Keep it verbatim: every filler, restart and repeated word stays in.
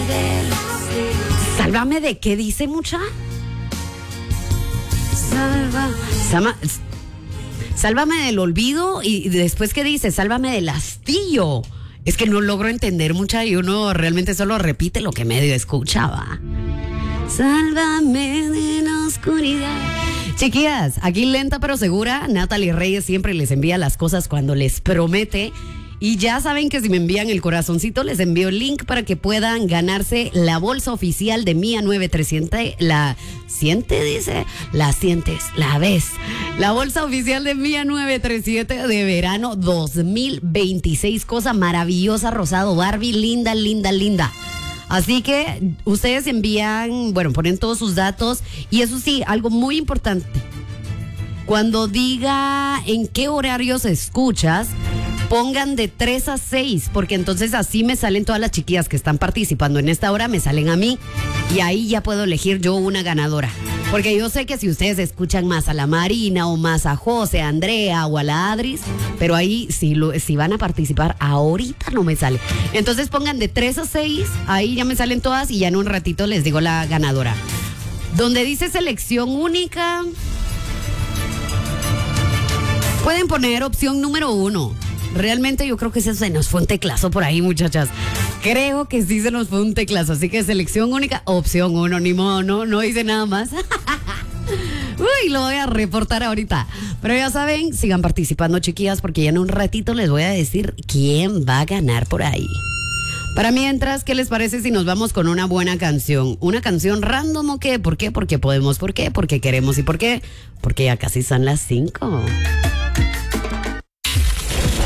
de... ¿Sálvame de qué dice mucha? Salva... Sama, sálvame del olvido y después ¿qué dice? Sálvame del hastío. Es que no logro entender mucha y uno realmente solo repite lo que medio escuchaba. Sálvame de la oscuridad. Chiquillas, aquí lenta pero segura, Natalie Reyes siempre les envía las cosas cuando les promete. Y ya saben que si me envían el corazoncito, les envío el link para que puedan ganarse la bolsa oficial de Mía nueve trescientos. La siente, dice, la sientes, la ves. La bolsa oficial de Mía nueve trescientos de verano dos mil veintiséis. Cosa maravillosa, rosado Barbie, linda, linda, linda. Así que ustedes envían, bueno, ponen todos sus datos. Y eso sí, algo muy importante. Cuando diga en qué horarios escuchas, pongan de tres a seis, porque entonces así me salen todas las chiquillas que están participando en esta hora, me salen a mí y ahí ya puedo elegir yo una ganadora. Porque yo sé que si ustedes escuchan más a la Marina o más a José, a Andrea o a la Adris, pero ahí si, lo, si van a participar ahorita no me sale. Entonces pongan de tres a seis, ahí ya me salen todas y ya en un ratito les digo la ganadora. Donde dice selección única, pueden poner opción número uno. Realmente yo creo que eso se nos fue un teclazo por ahí, muchachas. Creo que sí se nos fue un teclazo. Así que selección única, opción uno. Ni modo, no, no hice nada más. Uy, lo voy a reportar ahorita. Pero ya saben, sigan participando, chiquillas, porque ya en un ratito les voy a decir quién va a ganar por ahí. Para mientras, ¿qué les parece si nos vamos con una buena canción? ¿Una canción random o qué? ¿Por qué? Porque podemos. ¿Por qué? Porque queremos. ¿Y por qué? Porque ya casi son las cinco.